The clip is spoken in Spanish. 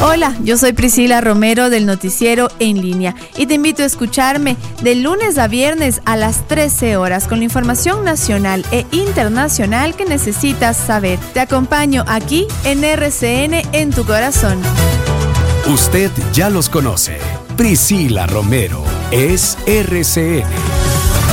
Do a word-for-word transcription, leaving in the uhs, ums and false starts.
Hola, yo soy Priscila Romero del Noticiero En Línea y te invito a escucharme de lunes a viernes a las trece horas con la información nacional e internacional que necesitas saber. Te acompaño aquí en R C N en tu corazón. Usted ya los conoce. Priscila Romero es R C N.